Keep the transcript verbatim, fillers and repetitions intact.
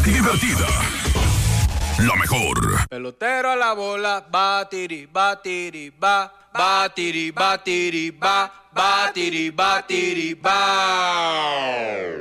y divertida. La mejor. Pelotero a la bola, batiri, batiri, ba, batiri, batiri, ba, batiri, batiri, ba.